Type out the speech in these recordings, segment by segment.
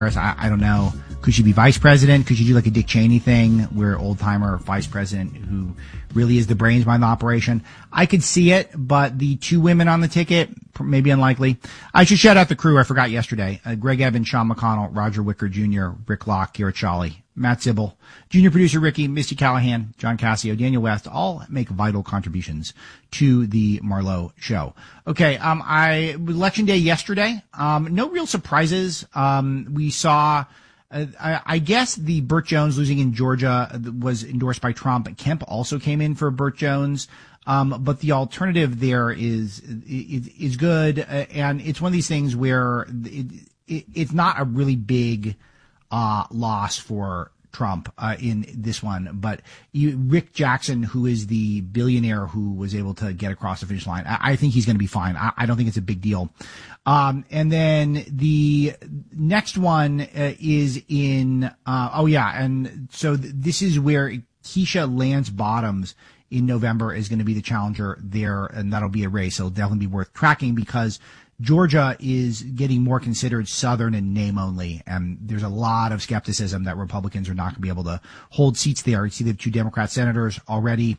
I don't know. Could she be vice president? Could she do like a Dick Cheney thing where old-timer vice president who really is the brains behind the operation? I could see it, but the two women on the ticket, maybe unlikely. I should shout out the crew I forgot yesterday. Greg Evans, Sean McConnell, Roger Wicker Jr., Rick Locke, Garrett Shawley, Matt Sybil, junior producer Ricky, Misty Callahan, John Cassio, Daniel West, all make vital contributions to the Marlowe show. Okay, election day yesterday, no real surprises. We saw, I guess the Burt Jones losing in Georgia was endorsed by Trump. Kemp also came in for Burt Jones. But the alternative there is good. And it's one of these things where it's not a really big, loss for Trump, in this one. But Rick Jackson, who is the billionaire who was able to get across the finish line, I think he's going to be fine. I don't think it's a big deal. And then the next one, is in, and so this is where Keisha Lance Bottoms in November is going to be the challenger there, and that'll be a race. It'll definitely be worth tracking because Georgia is getting more considered Southern in name only, and there's a lot of skepticism that Republicans are not going to be able to hold seats there. You see they have 2 Democrat senators already,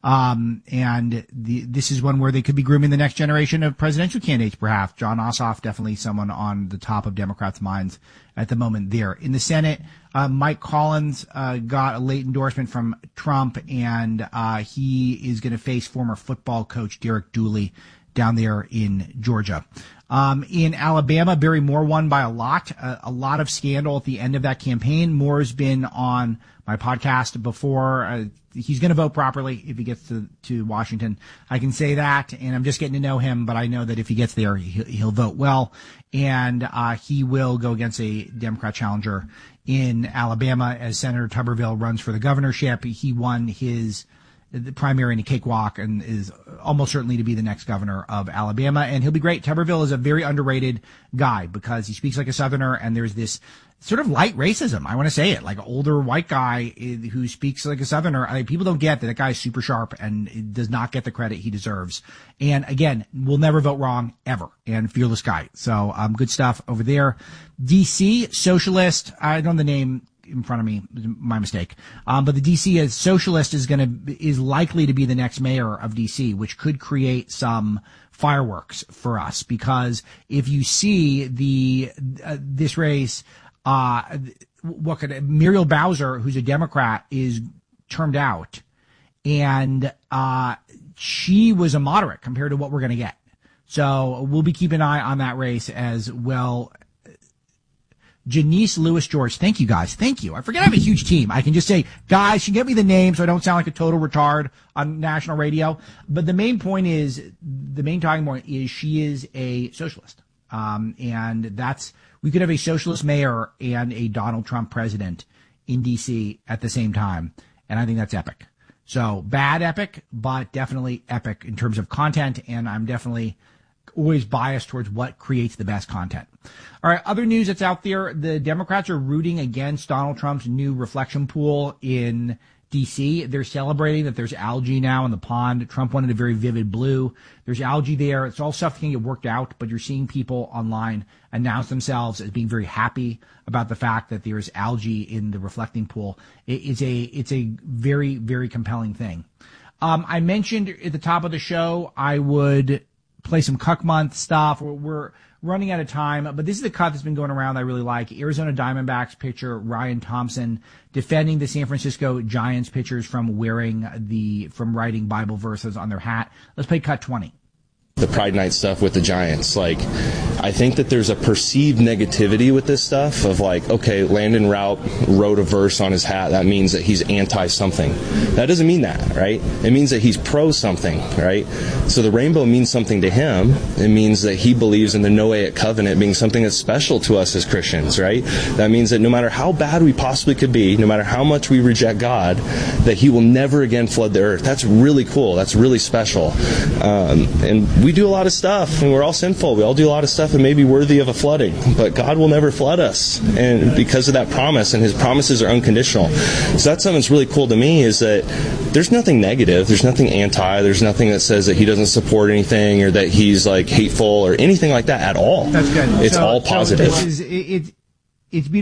and this is one where they could be grooming the next generation of presidential candidates, perhaps. John Ossoff, definitely someone on the top of Democrats' minds at the moment there. In the Senate, Mike Collins got a late endorsement from Trump, and he is going to face former football coach Derek Dooley down there in Georgia. In Alabama, Barry Moore won by a lot of scandal at the end of that campaign. Moore's been on my podcast before. He's going to vote properly if he gets to Washington. I can say that, and I'm just getting to know him, but I know that if he gets there, he'll vote well, and he will go against a Democrat challenger in Alabama as Senator Tuberville runs for the governorship. He won the primary in a cakewalk and is almost certainly to be the next governor of Alabama. And he'll be great. Tuberville is a very underrated guy because he speaks like a Southerner, and there's this sort of light racism. I want to say it, like an older white guy who speaks like a Southerner. I mean, people don't get that guy is super sharp and does not get the credit he deserves. And again, will never vote wrong ever, and fearless guy. So, good stuff over there. DC, socialist. I don't know the name in front of me, my mistake. But the DC as socialist is likely to be the next mayor of DC, which could create some fireworks for us, because if you see this race, Muriel Bowser, who's a Democrat, is termed out, and she was a moderate compared to what we're going to get. So we'll be keeping an eye on that race as well. Janice Lewis George. Thank you, guys. Thank you. I forget I have a huge team. I can just say, guys, you get me the name so I don't sound like a total retard on national radio. But the main talking point is she is a socialist. And we could have a socialist mayor and a Donald Trump president in D.C. at the same time. And I think that's epic. So bad epic, but definitely epic in terms of content. And I'm definitely always biased towards what creates the best content. All right, other news that's out there, the Democrats are rooting against Donald Trump's new reflection pool in D.C. They're celebrating that there's algae now in the pond. Trump wanted a very vivid blue. There's algae there. It's all stuff that can get worked out, but you're seeing people online announce themselves as being very happy about the fact that there's algae in the reflecting pool. It's a very, very compelling thing. I mentioned at the top of the show I would play some Cuck Month stuff. We're running out of time, but this is the cut that's been going around that I really like. Arizona Diamondbacks pitcher Ryan Thompson defending the San Francisco Giants pitchers from writing Bible verses on their hat. Let's play cut 20. The Pride Night stuff with the Giants. I think that there's a perceived negativity with this stuff of okay, Landon Routt wrote a verse on his hat. That means that he's anti-something. That doesn't mean that, right? It means that he's pro-something, right? So the rainbow means something to him. It means that he believes in the Noahic covenant being something that's special to us as Christians, right? That means that no matter how bad we possibly could be, no matter how much we reject God, that he will never again flood the earth. That's really cool. That's really special. And we do a lot of stuff, and we're all sinful. We all do a lot of stuff that may be worthy of a flooding, but God will never flood us, and because of that promise, and his promises are unconditional. So that's something that's really cool to me, is that there's nothing negative, there's nothing anti, there's nothing that says that he doesn't support anything or that he's hateful or anything like that at all. That's good. It's all positive. it's